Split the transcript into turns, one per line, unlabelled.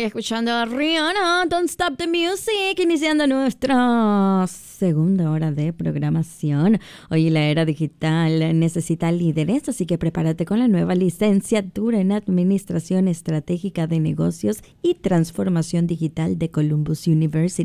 ahí escuchando a Rihanna, Don't Stop the Music, iniciando nuestra segunda hora de programación. Hoy la era digital necesita líderes, así que prepárate con la nueva licenciatura en Administración Estratégica de Negocios y Transformación Digital de Columbus University.